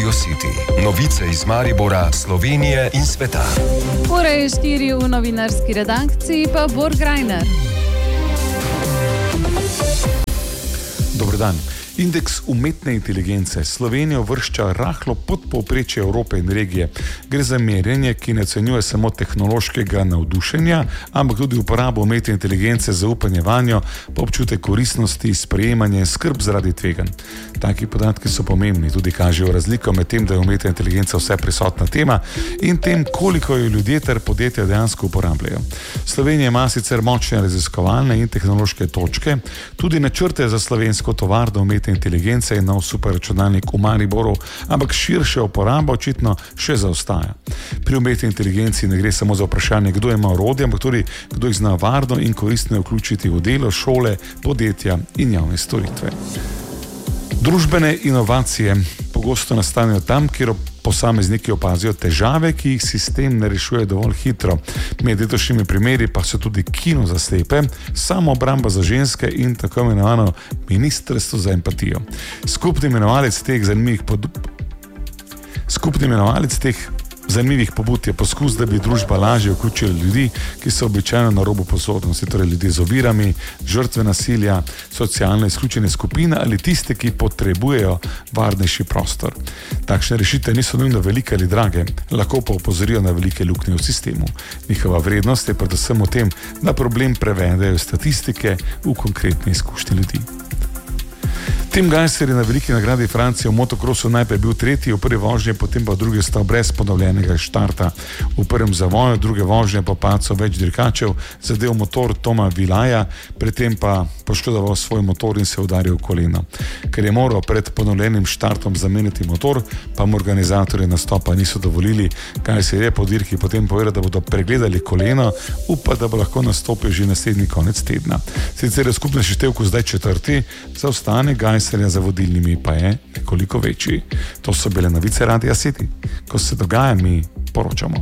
Radio City. Novice iz Maribora, Slovenije in sveta. Ura je 4 v novinarski redakciji, pa Borg Reiner. Dober dan. Indeks umetne inteligence Slovenijo vršča rahlo pod povprečje Evrope in regije. Gre za merjenje, ki ne ocenjuje samo tehnološkega navdušenja, ampak tudi uporabo umetne inteligence, zaupanje vanjo, pa občutek koristnosti, sprejemanje, skrb zaradi tveganj. Taki podatki so pomembni, tudi kažejo razliko med tem, da je umetna inteligenca vse prisotna tema in tem, koliko jo ljudje ter podjetja dejansko uporabljajo. Slovenija ima sicer močne raziskovalne in tehnološke točke, tudi načrte za slovensko tovarno umetne inteligence in nov superračunalnik v Mariboru, ampak širša uporaba očitno še zaostaja. Pri umetni inteligenci ne gre samo za vprašanje, kdo ima orodje, ampak tudi kdo jih zna varno in koristno vključiti v delo, šole, podjetja in javne storitve. Družbene inovacije pogosto nastanejo tam, kjer posamezniki opazijo težave, ki jih sistem ne rešuje dovolj hitro. Med letošnjimi primeri pa so tudi kino za slepe, samoobramba za ženske in tako imenovano ministrstvo za empatijo. Skupni imenovalec teh zanimivih pobud je poskus, da bi družba lažje vključila ljudi, ki so običajno na robu pozornosti, torej ljudi z ovirami, žrtve nasilja, socialno izključene skupine ali tiste, ki potrebujejo varnejši prostor. Takšne rešitve niso nujno velike ali drage, lahko pa opozorijo na velike luknje v sistemu. Njihova vrednost je predvsem v tem, da problem prevedejo statistike v konkretne izkušnje ljudi. Tim Gajser je na veliki nagradi Francije v motokrosu najprej bil tretji, v prvi vožnji, potem pa v drugi stal brez ponovljenega štarta. V prvem zavoju, druge vožnje pa padco več dirkačev, zadev motor Toma Vilaja, predtem pa poškodoval svoj motor in se udaril v koleno. Ker je moral pred ponovljenim štartom zamenjati motor, pa mu organizatorji nastopa niso dovolili. Gajser je po dirki potem povedal, da bodo pregledali koleno, upa, da bo lahko nastopil že naslednji konec tedna. Sicer je v skupnem seštevku zdaj četrti, zaostanek Gajserja za vodilnimi pa je nekoliko večji. To so bile novice Radia City. Ko se dogaja, mi poročamo.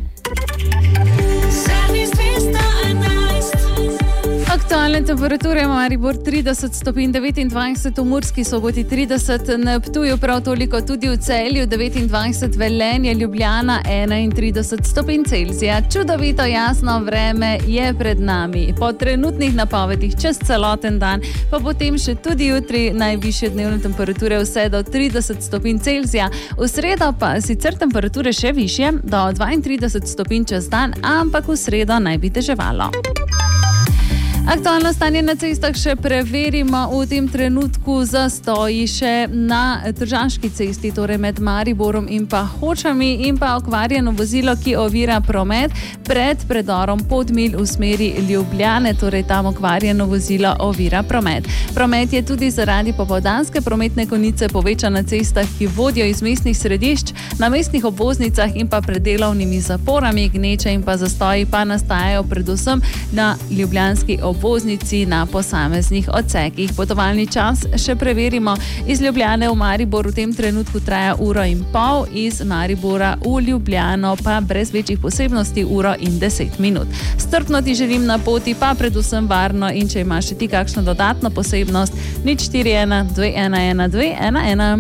Aktualne temperature v Maribor 30 stopinj, 29 v Murski Soboti, 30 na Ptuju, prav toliko tudi v Celju, 29 Velenje, Ljubljana, 31 stopinj Celzija. Čudovito jasno vreme je pred nami. Po trenutnih napovedih čez celoten dan, pa potem še tudi jutri najvišje dnevne temperature vse do 30 stopinj Celzija. V sredo pa sicer temperature še višje, do 32 stopinj čez dan, ampak v sredo naj bi deževalo. Aktualno stanje na cestah še preverimo. V tem trenutku zastoji še na Tržaški cesti, torej med Mariborom in pa Hočami, in pa okvarjeno vozilo, ki ovira promet pred predorom Podmilj v smeri Ljubljane, torej tam okvarjeno vozilo ovira promet. Promet je tudi zaradi popoldanske prometne konice povečan na cestah, ki vodijo iz mestnih središč, na mestnih obvoznicah in pa pred delovnimi zaporami. Gneče in pa zastoji pa nastajajo predvsem na ljubljanski obvoznici na posameznih odsekih. Potovalni čas še preverimo. Iz Ljubljane v Maribor v tem trenutku traja 1,5 ure, iz Maribora v Ljubljano pa brez večjih posebnosti 1:10 minut. Strpno ti želim na poti, pa predvsem varno, in če imaš še ti kakšno dodatno posebnost, 041 211 211.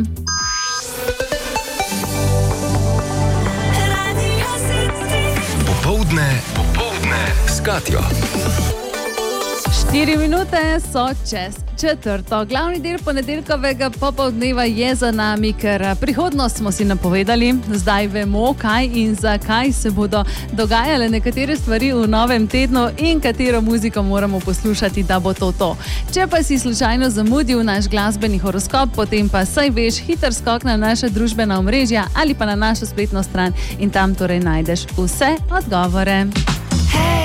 Popoldne s Katjo. 4 minute so čez četrto. Glavni del ponedeljkovega popoldneva je za nami, ker prihodnost smo si napovedali. Zdaj vemo, kaj in zakaj se bodo dogajale nekatere stvari v novem tednu in katero muziko moramo poslušati, da bo to. Če pa si slučajno zamudil naš glasbeni horoskop, potem pa saj veš, hiter skok na naša družbena omrežja ali pa na našo spletno stran in tam torej najdeš vse odgovore.